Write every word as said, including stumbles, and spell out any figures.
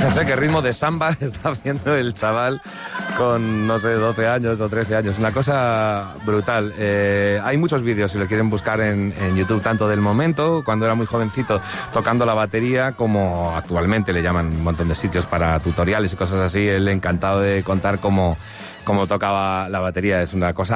Fíjense qué ritmo de samba está haciendo el chaval con, no sé, doce años o trece años. Una cosa brutal. Eh, hay muchos vídeos, si lo quieren buscar en, en YouTube, tanto del momento, cuando era muy jovencito, tocando la batería, como actualmente le llaman un montón de sitios para tutoriales y cosas así. Él encantado de contar cómo, cómo tocaba la batería. Es una cosa